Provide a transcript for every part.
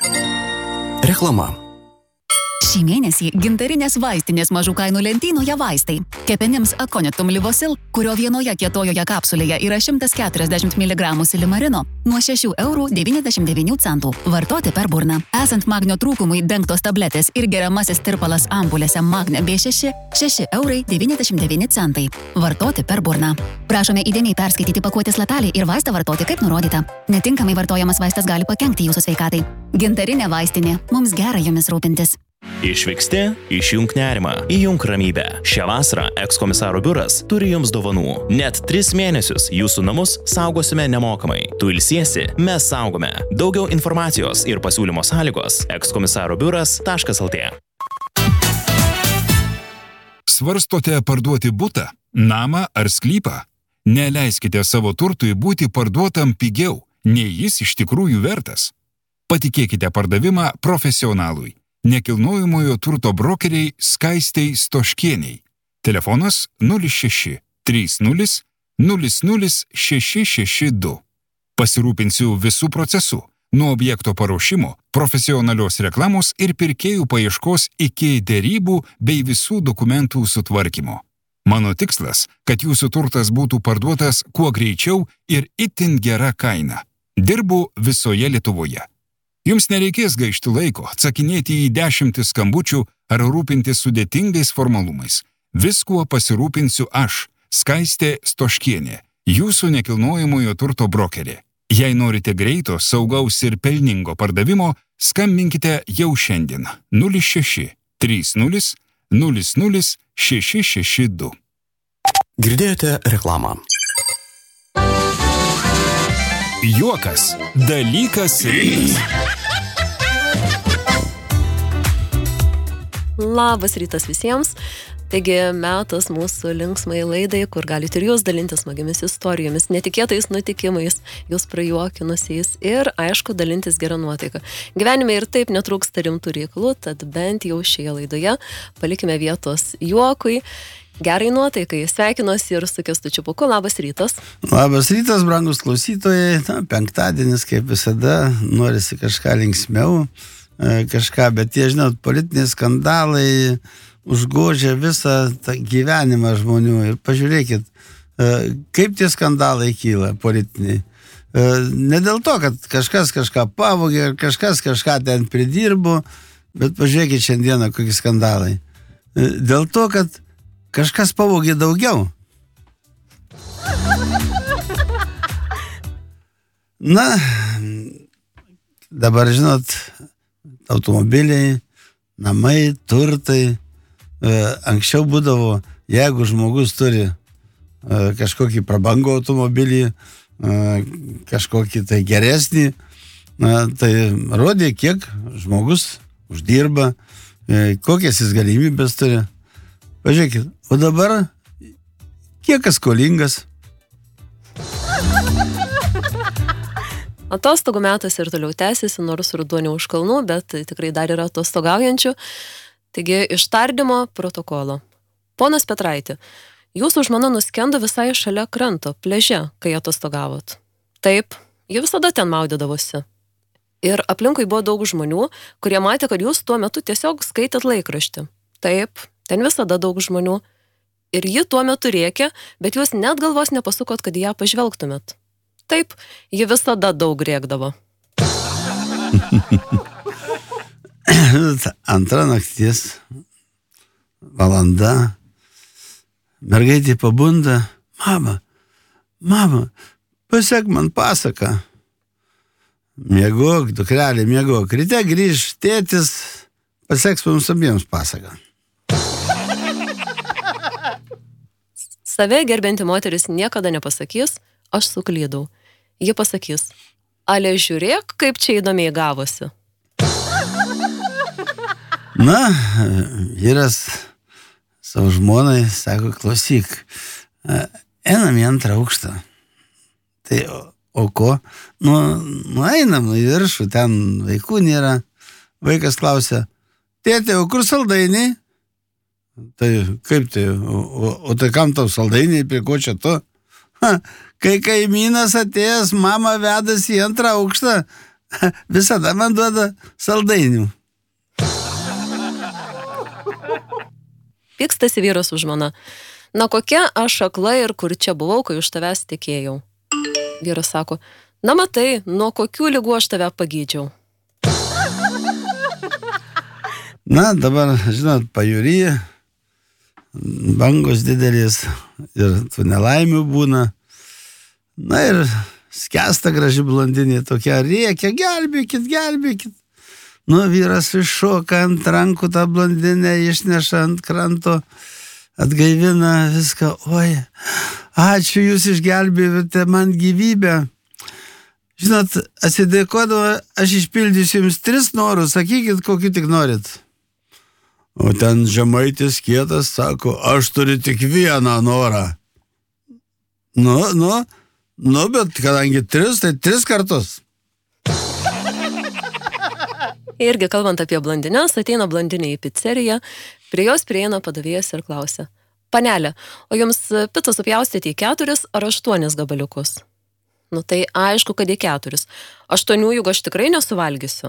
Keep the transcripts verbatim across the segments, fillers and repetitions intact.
Reklama. Šį mėnesį gintarinės vaistinės mažų kainų lentynoje vaistai. Kepenims Aconitum Livosil, kurio vienoje kietojoje kapsulėje yra šimtas keturiasdešimt miligramų silimarino, nuo šešių eurų devyniasdešimt devynių centų. Vartoti per burną. Esant magnio trūkumui dengtos tabletės ir geriamasis tirpalas ampulėse Magne B šeši, šeši eurai devyniasdešimt devyni centai. Vartoti per burną. Prašome įdėmiai perskaityti pakuotės lapelį ir vaistą vartoti kaip nurodyta. Netinkamai vartojamas vaistas gali pakenkti jūsų sveikatai. Gintarinė vaistinė. Mums gera jumis rūpintis. Išvyksti, išjunk nerimą, įjunk ramybę. Šią vasarą ekskomisaro biuras turi jums dovanų. Net tris mėnesius jūsų namus saugosime nemokamai. Tu ilsiesi, mes saugome. Daugiau informacijos ir pasiūlymo sąlygos ekskomisaro biuras taškas lt. Svarstote parduoti butą, namą ar sklypą? Neleiskite savo turtui būti parduotam pigiau, nei jis iš tikrųjų vertas. Patikėkite pardavimą profesionalui. Nekilnojamojo turto brokeriai Skaistei Stoškieniai. Telefonas nulis šeši trys nulis nulis nulis šeši šeši du. Pasirūpinsiu visų procesų, nuo objekto paruošimo, profesionalios reklamos ir pirkėjų paieškos iki derybų bei visų dokumentų sutvarkymo. Mano tikslas, kad jūsų turtas būtų parduotas kuo greičiau ir itin gera kaina. Dirbu visoje Lietuvoje. Jums nereikės gaišti laiko, atsakinėti į dešimtis skambučių ar rūpintis sudėtingais formalumais. Viskuo pasirūpinsiu aš, Skaistė Stoškienė, jūsų nekilnojamojo turto brokerė. Jei norite greito, saugaus ir pelningo pardavimo, skambinkite jau šiandien nulis šeši trys nulis nulis nulis šeši šeši du. Girdėjote reklamą. Juokas. Dalykas rytas. Labas rytas visiems. Taigi metas mūsų linksmai laidai, kur galite ir jūs dalintis smagiamis istorijomis, netikėtais nutikimais, jūs prajuokinusiais ir, aišku, dalintis gerą nuotaiką. Gyvenime ir taip netrūksta rimtų reikalų, tad bent jau šioje laidoje palikime vietos juokui. Gerai nuotaikai. Sveikinuosi ir su Kęstučiu Pūku. Labas rytas. Labas rytas, brangus klausytojai. Na, penktadienis, kaip visada, norisi kažką linksmiau, kažką, bet tie, žinot, politiniai skandalai užgožia visą tą gyvenimą žmonių. Ir pažiūrėkit, kaip tie skandalai kyla politiniai. Ne dėl to, kad kažkas kažką pavogė, kažkas kažką ten pridirbo, bet pažiūrėkit šiandieną, kokie skandalai. Dėl to, kad kažkas pavogė daugiau. Na, dabar, žinot, automobiliai, namai, turtai. Anksčiau būdavo, jeigu žmogus turi kažkokį prabangų automobilį, kažkokį tai geresnį, tai rodė, kiek žmogus uždirba, kokias jis galimybės turi. Pažiūrėkit, o dabar kiek kas skolingas? Atostogų metas ir toliau tęsiasi, nors ruduo ne už kalnų, bet tikrai dar yra atostogaujančių. Taigi, iš tardymo protokolo. Ponas Petraiti, jūsų žmona nuskendo visai šalia kranto, pliaže, kai atostogavot. Taip, ji visada ten maudydavosi. Ir aplinkui buvo daug žmonių, kurie matė, kad jūs tuo metu tiesiog skaitėt laikraštį. Taip, ten visada daug žmonių. Ir ji tuo metu rėkė, bet jūs net galvos nepasukot, kad ją pažvelgtumėt. Taip, ji visada daug rėkdavo. Antra nakties valanda. Mergaitė pabunda. Mama, mama, pasek man pasaką. Miegok, dukrelė, miegok. Ryte grįž tėtis, paseks mums abiems pasaką. Save gerbianti moteris niekada nepasakys, aš suklydau. Ji pasakys, ale žiūrėk, kaip čia įdomiai gavosi. Na, vyras savo žmonai sako, klausyk, einam į antrą aukštą. Tai o, o ko? Nu, nu, einam į viršų, ten vaikų nėra. Vaikas klausia, tėtė, o kur saldainiai? Tai kaip tai, o, o, o tai kam tau saldainiai, prie ko čia to? Ha, kai kaimynas atėjęs, mama vedasi į antrą aukštą, visada man duoda saldainių. Pykstasi vyras už žmoną. Na kokia aš akla ir kur čia buvau, kai už tavęs tikėjau. Vyras sako, na matai, nuo kokių ligų aš tave pagydžiau. Na, dabar, žinot, pajūryje, bangos didelis ir tų nelaimių būna. Na ir skęsta graži blondinė tokia, rėkia, gelbėkit, gelbėkit. Nu, vyras iššoka ant rankų tą blondinę, išneša ant kranto, atgaivina viską. Oi, ačiū, jūs išgelbėjote man gyvybę. Žinot, atsidėkodavo, aš išpildysiu jums tris norus, sakykit, kokiu tik norit. O ten žemaitis kietas sako, aš turiu tik vieną norą. Nu, nu, nu, bet kadangi tris, tai tris kartus. Irgi kalbant apie blondines, ateina blondinė į pizzeriją, prie jos prieina padavėjas ir klausia, panelė, o jums picą supjaustyti į keturis ar aštuonis gabaliukus? Nu tai aišku, kad į keturis. Aštuonių juk aš tikrai nesuvalgysiu.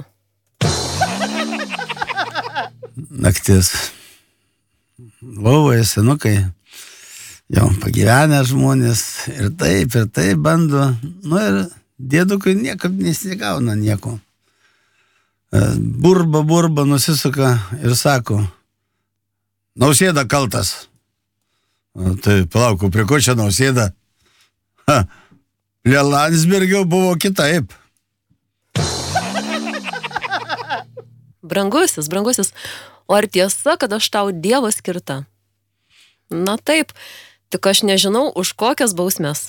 Naktis. Lovoje senukai, jau pagyvenę žmonės ir taip, ir taip bando. Nu ir dėdukui niekad nesigauna nieko. Burba, burba nusisuka ir sako, Nausėda kaltas. O, tai palauk, prie ko čia Nausėda? Ha, prie Landsbergio buvo kitaip. Brangusis, brangusis, o ar tiesa, kad aš tau Dievo skirta? Na taip, tik aš nežinau, už kokias bausmes.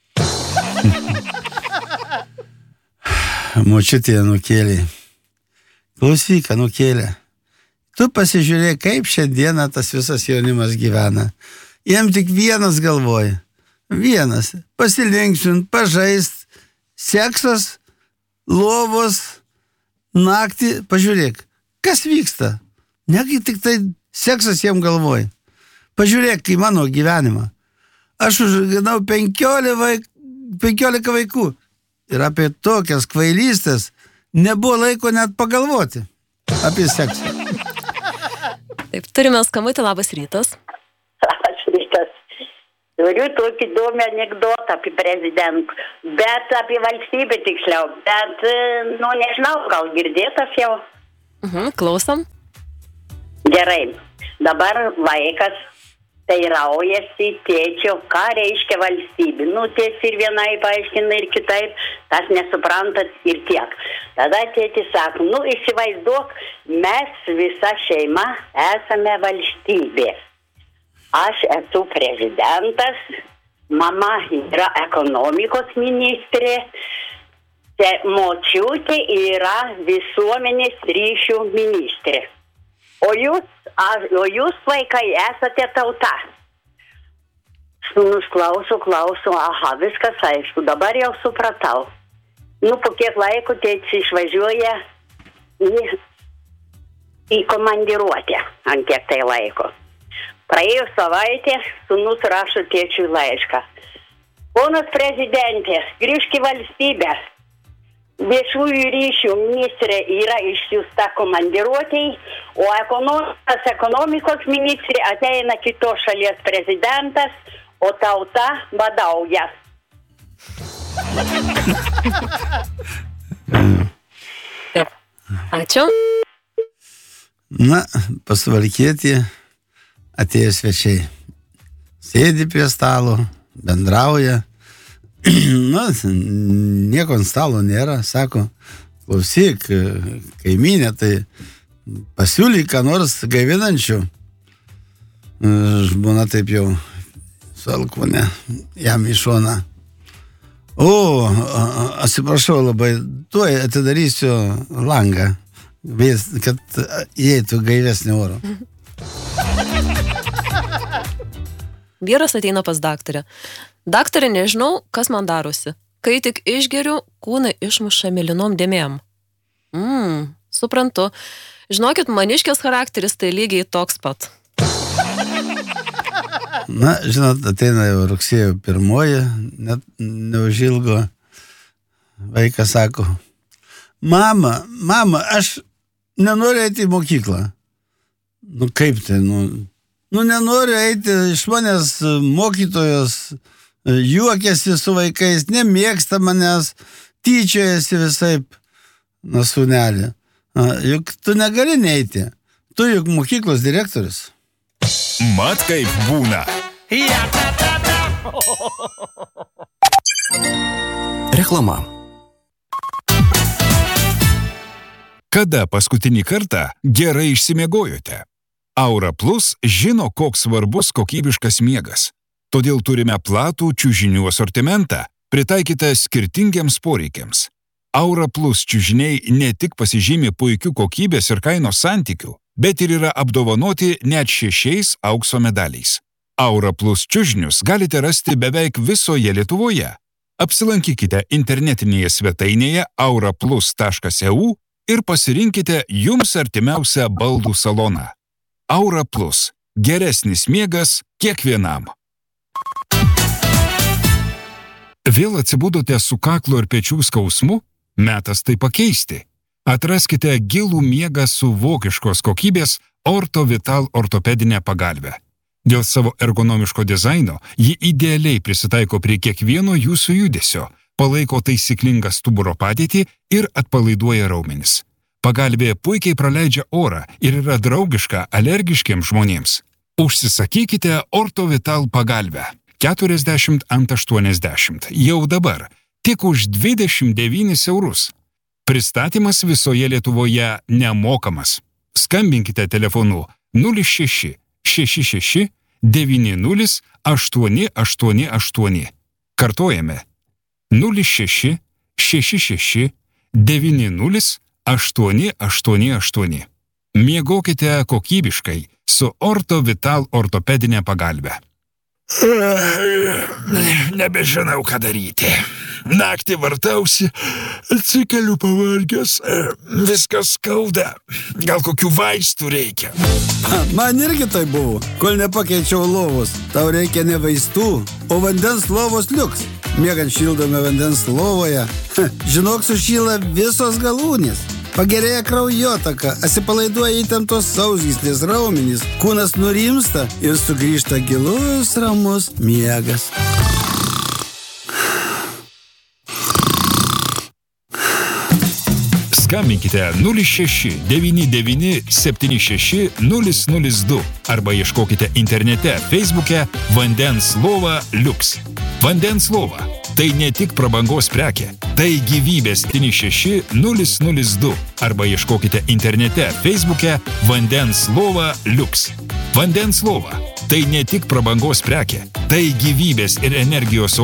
Močiutė nukėlė. Klausyk, nukėlė. Tu pasižiūrėk, kaip šiandieną tas visas jaunimas gyvena. Jiem tik vienas galvoja. Vienas. Pasilinksmint, pažaist, seksas, lovos, naktį. Pažiūrėk, kas vyksta? Negi tik tai seksas jiem galvoja. Pažiūrėk į mano gyvenimą. Aš užauginau penkiolika vaik, vaikų. Ir apie tokias kvailystės nebuvo laiko net pagalvoti apie seksą. Taip, turime skambutį, labas rytas. Labas rytas. Turiu tokį įdomį anekdotą apie prezidentą, bet apie valstybę tiksliau, bet, nu, nežinau, gal girdėtas jau. Mhm, klausom. Gerai, dabar vaikas teiraujasi tėčio, ką reiškia valstybė. Nu, tėtis ir vienai paaiškina ir kitaip, tas nesuprantat ir tiek. Tada tėtis sako, nu, įsivaizduok, mes visa šeima esame valstybė. Aš esu prezidentas, mama yra ekonomikos ministrė, te močiutė yra visuomenės ryšių ministrė. O jūs, o jūs vaikai esate tauta. Sūnus klauso, klauso, aha, viskas aišku, dabar jau supratau. Nu, po kiek laiko tėtis išvažiuoja į, į komandiruotę, ant kiek tai laiko. Praėjo savaitė, sūnus rašo tėčiui laišką. Ponas prezidentė, grįžk į valstybę. Viešųjų ryšių ministrė yra išsiųsta komandiruotei, o ekonomikos, ekonomikos ministrė ateina kitos šalies prezidentas, o tauta badauja. Ačiū. Na, pasvalkėti atėjo svečiai. Sėdi prie stalo, bendrauja. Na, nieko ant stalo nėra, sako, klausyk, kaimynė, tai pasiūlyk ką nors gaivinančių. Žmona taip jau salkūnė jam į šoną. O, atsiprašau labai, tuoj atidarysiu langą, kad įeitų gaivesnį oro. Vyras ateina pas daktarę. Daktarė, nežinau, kas man darosi. Kai tik išgeriu, kūną išmuša mėlynom dėmėm. Mmm, suprantu. Žinokit, maniškės charakteris tai lygiai toks pat. Na, žinot, ateina jau rugsėjo pirmoji, net neužilgo. Vaikas sako, Mama, mama, aš nenoriu eiti į mokyklą. Nu kaip tai, nu... Nu, nenoriu eiti, iš manęs mokytojos juokiasi su vaikais, nemėgsta manęs, tyčiojasi visaip. Na, sūnelį. Juk tu negali neiti. Tu juk mokyklos direktorius. Mat kaip būna. Reklama. Kada paskutinį kartą gerai išsimiegojote? Aura Plus žino, koks svarbus kokybiškas miegas. Todėl turime platų čiužinių asortimentą, pritaikytą skirtingiems poreikiams. Aura Plus čiužiniai ne tik pasižymi puikių kokybės ir kainos santykių, bet ir yra apdovanoti net šešiais aukso medaliais. Aura Plus čiužinius galite rasti beveik visoje Lietuvoje. Apsilankykite internetinėje svetainėje aura plus taškas e u ir pasirinkite jums artimiausią baldų saloną. Aura Plus. Geresnis miegas kiekvienam. Vėl atsibudote su kaklo ir pečių skausmu? Metas tai pakeisti. Atraskite gilų miegą su vokiškos kokybės Orto Vital ortopedinę pagalvę. Dėl savo ergonomiško dizaino ji idealiai prisitaiko prie kiekvieno jūsų judesio, palaiko taisyklingą stuburo padėtį ir atpalaiduoja raumenis. Pagalvė puikiai praleidžia orą ir yra draugiška alergiškiems žmonėms. Užsisakykite Orto Vital pagalvę keturiasdešimt ant aštuoniasdešimt jau dabar, tik už dvidešimt devynis eurus. Pristatymas visoje Lietuvoje nemokamas. Skambinkite telefonu nulis šeši šeši šeši devyni nulis aštuoni aštuoni aštuoni. Kartojame nulis šeši šeši šeši devyni nulis aštuoni aštuoni aštuoni. Miegokite kokybiškai su Orto Vital ortopedinė pagalvė. Nebežinau, ką daryti. Naktį vartausi, atsikeliu pavargęs, viskas skauda. Gal kokių vaistų reikia? Man irgi tai buvo, kol nepakeičiau lovos. Tau reikia ne vaistų, o vandens lovos liuks. Miegant šildome vandens lovoje, žinok, sušyla visos galūnės. Pagerėja kraujotaka, atsipalaiduoja įtemptos sausgyslės raumenys, kūnas nurimsta ir sugrįžta gilus, ramus miegas. Skambinkite nulis šeši devyni devyni septyni šeši nulis nulis du arba ieškokite internete Facebook'e Vandens lova Liuks. Vandens lova – tai ne tik prabangos prekė, tai gyvybės septyni šeši nulis nulis du arba ieškokite internete Facebook'e Vandens lova Liuks. Vandens lova – tai ne tik prabangos prekė, tai gyvybės ir energijos